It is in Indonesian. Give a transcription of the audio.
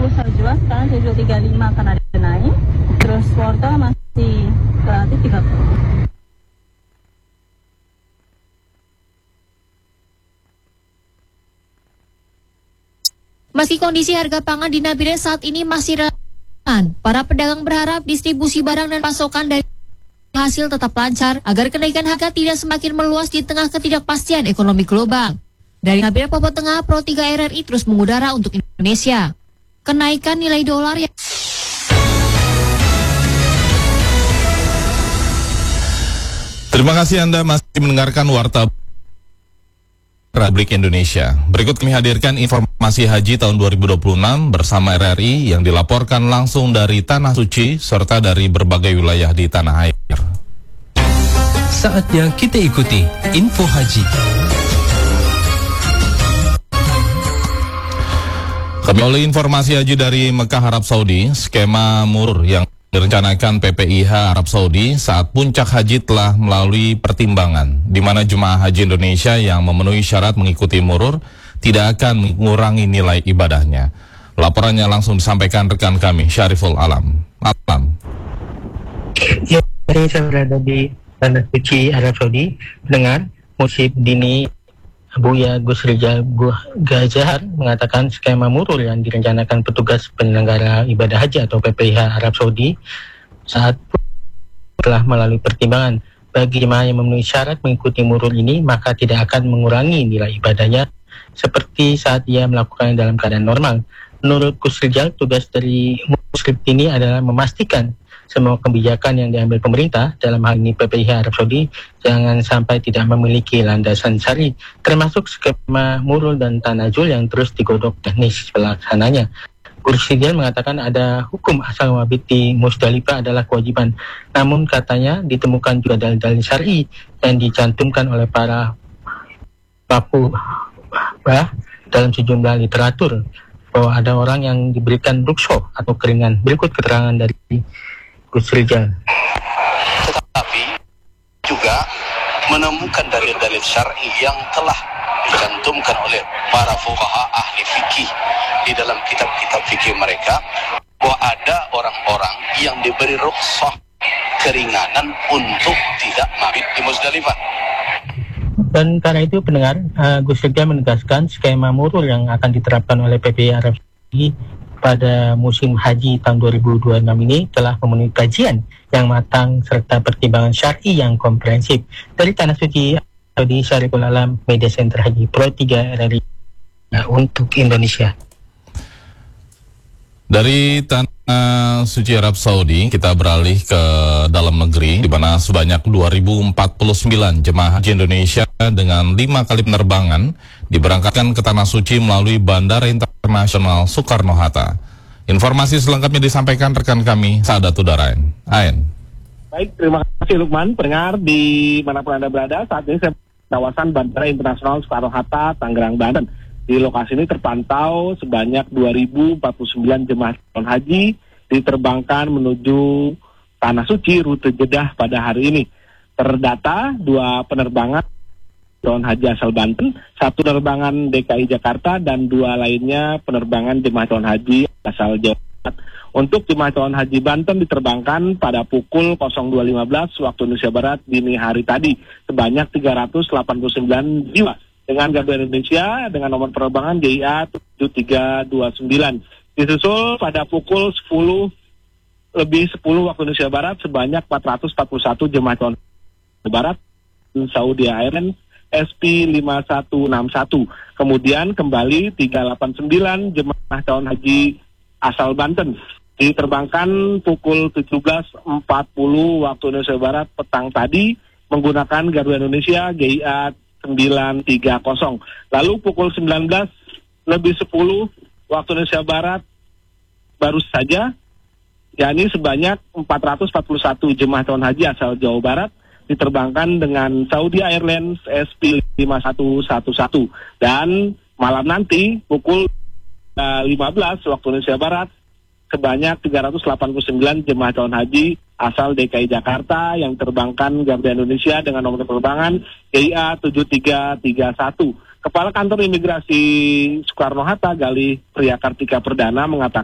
Sajwa sekarang 735 akan ada naik. Terus wortel masih relatif 30. Meski kondisi harga pangan di Nabire saat ini masih rendah, para pedagang berharap distribusi barang dan pasokan dari hasil tetap lancar agar kenaikan harga tidak semakin meluas di tengah ketidakpastian ekonomi global. Dari Nabire Papua Tengah, Pro 3 RRI terus mengudara untuk Indonesia. Kenaikan nilai dolar yang Terima kasih Anda masih mendengarkan Warta Republik Indonesia. Berikut kami hadirkan informasi haji tahun 2026 bersama RRI yang dilaporkan langsung dari Tanah Suci serta dari berbagai wilayah di tanah air. Saatnya kita ikuti info haji. Kami oleh informasi haji dari Mekah, Arab Saudi, skema murur yang direncanakan PPIH Arab Saudi saat puncak haji telah melalui pertimbangan, di mana jemaah haji Indonesia yang memenuhi syarat mengikuti murur tidak akan mengurangi nilai ibadahnya. Laporannya langsung disampaikan rekan kami, Syariful Alam. Ya, saya berada di Tanah Suci Arab Saudi. Dengar Musyid Dini Buya Gus Rizal Gazahar mengatakan skema murur yang direncanakan petugas penyelenggara ibadah haji atau PPIH Arab Saudi saat telah melalui pertimbangan bagi jemaah yang memenuhi syarat mengikuti murur ini maka tidak akan mengurangi nilai ibadahnya seperti saat ia melakukannya dalam keadaan normal. Menurut Gus Rizal, tugas dari muslim ini adalah memastikan semua kebijakan yang diambil pemerintah, dalam hal ini PPIH Arab Saudi, jangan sampai tidak memiliki landasan syar'i, termasuk skema murul dan tanazul yang terus digodok teknis pelaksananya. Gus Rizal mengatakan ada hukum asal mabit di Musdalifah adalah kewajiban, namun katanya ditemukan juga dalil-dalil syar'i yang dicantumkan oleh para fuqaha dalam sejumlah literatur bahwa ada orang yang diberikan rukhsah atau keringan. Berikut keterangan dari Gus Rizal. Tetapi juga menemukan dalil-dalil syar'i yang telah dicantumkan oleh para fuqaha ahli fikih di dalam kitab-kitab fikih mereka bahwa ada orang-orang yang diberi rukhsah keringanan untuk tidak mabit di Musdalifah. Dan karena itu pendengar, Gus Rizal menegaskan skema murur yang akan diterapkan oleh PPIH Arab Saudi pada musim haji tahun 2026 ini telah memenuhi kajian yang matang serta pertimbangan syar'i yang komprehensif. Dari Tanah Suci Saudi, Syariful Alam, Media Center Haji Pro 3 RRI untuk Indonesia. Dari Tanah Suci Arab Saudi, kita beralih ke dalam negeri, di mana sebanyak 2.049 jemaah haji Indonesia dengan 5 kali penerbangan diberangkatkan ke Tanah Suci melalui Bandara Internasional Soekarno-Hatta. Informasi selengkapnya disampaikan rekan kami, Saadatul Darain. Ain. Baik, terima kasih Lukman. Pendengar di manapun Anda berada, saat ini saya di kawasan Bandara Internasional Soekarno-Hatta, Tangerang, Banten. Di lokasi ini terpantau sebanyak 2.049 jemaah calon haji diterbangkan menuju Tanah Suci rute Jeddah pada hari ini. Terdata 2 penerbangan calon haji asal Banten, 1 penerbangan DKI Jakarta, dan 2 lainnya penerbangan jemaah calon haji asal Jawa Barat. Untuk jemaah calon haji Banten diterbangkan pada pukul 02.15 waktu Indonesia Barat dini hari tadi sebanyak 389 jiwa dengan Garuda Indonesia dengan nomor penerbangan GIA 7329. Disusul pada pukul 10:10 waktu Indonesia Barat sebanyak 441 jemaah calon haji Barat Saudi Airlines SP5161. Kemudian kembali 389 jemaah calon haji asal Banten diterbangkan pukul 17.40 waktu Indonesia Barat petang tadi menggunakan Garuda Indonesia GIA 930. Lalu pukul 19:10 waktu Indonesia Barat baru saja, yakni sebanyak 441 jemaah calon haji asal Jawa Barat diterbangkan dengan Saudi Airlines SP5111. Dan malam nanti pukul 15 waktu Indonesia Barat sebanyak 389 jemaah calon haji asal DKI Jakarta yang terbangkan Garuda Indonesia dengan nomor penerbangan GIA 7331. Kepala Kantor Imigrasi Soekarno-Hatta Galih Priyakartika Perdana mengatakan